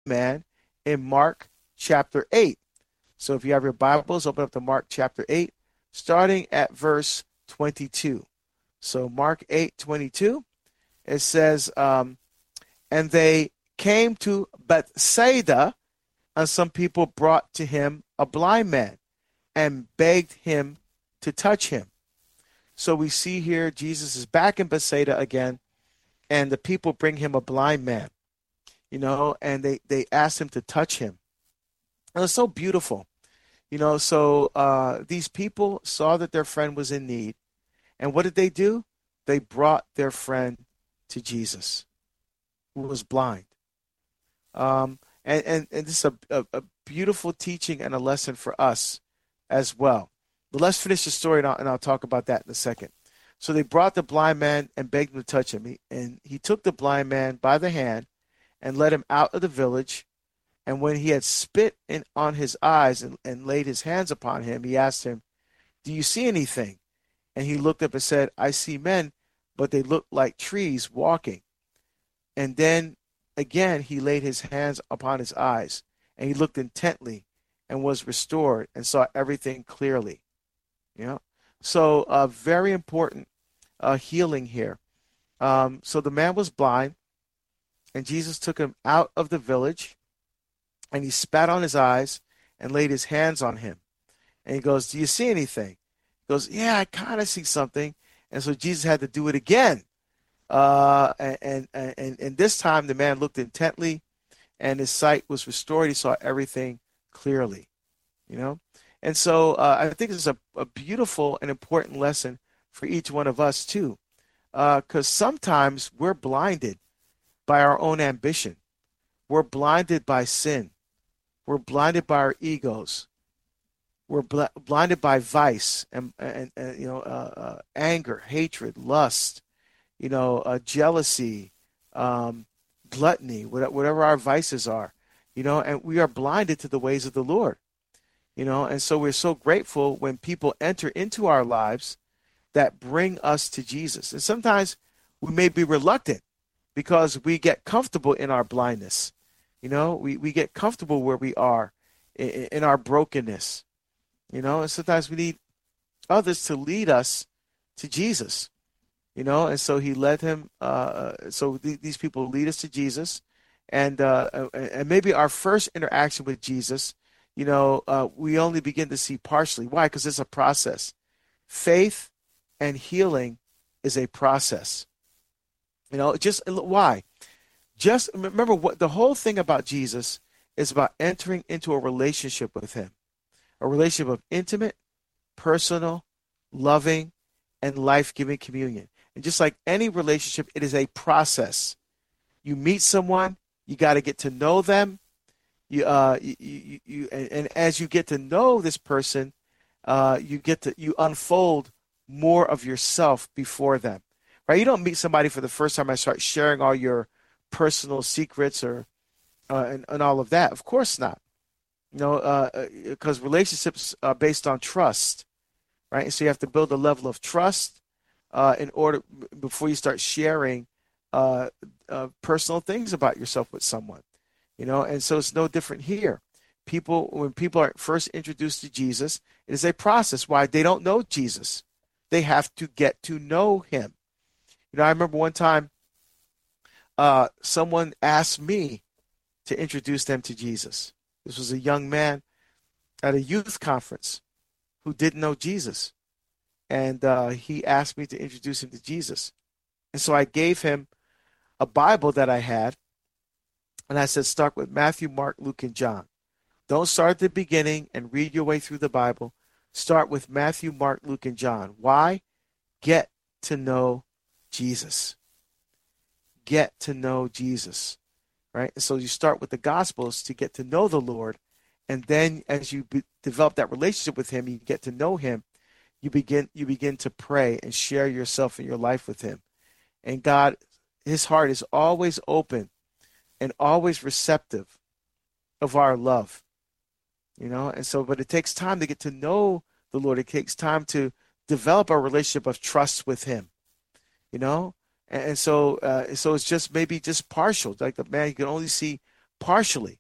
man in Mark chapter 8. So if you have your Bibles, open up to Mark chapter 8, starting at verse 22. So Mark 8:22, it says, and they came to Bethsaida, and some people brought to him a blind man and begged him to touch him. So we see here Jesus is back in Bethsaida again, and the people bring him a blind man, and they asked him to touch him. And it's so beautiful. So these people saw that their friend was in need. And what did they do? They brought their friend to Jesus, who was blind. And this is a beautiful teaching and a lesson for us as well. But let's finish the story, and I'll talk about that in a second. So they brought the blind man and begged him to touch him. He took the blind man by the hand and led him out of the village. And when he had spit on his eyes and laid his hands upon him, he asked him, "Do you see anything?" And he looked up and said, "I see men, but they look like trees walking." And then again he laid his hands upon his eyes, and he looked intently and was restored and saw everything clearly. So very important healing here. So the man was blind, and Jesus took him out of the village, and he spat on his eyes and laid his hands on him. And he goes, "Do you see anything?" He goes, "Yeah, I kind of see something." And so Jesus had to do it again. And this time the man looked intently, and his sight was restored. He saw everything clearly, And so I think this is a beautiful and important lesson for each one of us too, because sometimes we're blinded by our own ambition. We're blinded by sin. We're blinded by our egos. We're blinded by vice and anger, hatred, lust, jealousy, gluttony, whatever our vices are, and we are blinded to the ways of the Lord, and so we're so grateful when people enter into our lives that bring us to Jesus. And sometimes we may be reluctant because we get comfortable in our blindness. We get comfortable where we are in our brokenness, and sometimes we need others to lead us to Jesus, and so he led him. These people lead us to Jesus, and maybe our first interaction with Jesus, we only begin to see partially. Why? Because it's a process. Faith and healing is a process. Just why? Just remember what the whole thing about Jesus is about: entering into a relationship with him, a relationship of intimate, personal, loving, and life-giving communion. And just like any relationship, it is a process. You meet someone, you got to get to know them. And as you get to know this person, you unfold more of yourself before them. Right? You don't meet somebody for the first time and start sharing all your personal secrets and all of that. Of course not. Because relationships are based on trust, right? And so you have to build a level of trust in order before you start sharing personal things about yourself with someone, And so it's no different here. When people are first introduced to Jesus, it is a process. Why? They don't know Jesus. They have to get to know him. I remember one time someone asked me to introduce them to Jesus. This was a young man at a youth conference who didn't know Jesus. And he asked me to introduce him to Jesus. And so I gave him a Bible that I had. And I said, start with Matthew, Mark, Luke, and John. Don't start at the beginning and read your way through the Bible. Start with Matthew, Mark, Luke, and John. Why? Get to know Jesus. Get to know Jesus. Right? And so you start with the Gospels to get to know the Lord. And then as you develop that relationship with him, you get to know him, you begin to pray and share yourself and your life with him. And God, his heart is always open and always receptive of our love. And so, but it takes time to get to know the Lord. It takes time to develop a relationship of trust with him. And so it's just maybe just partial. Like the man, you can only see partially.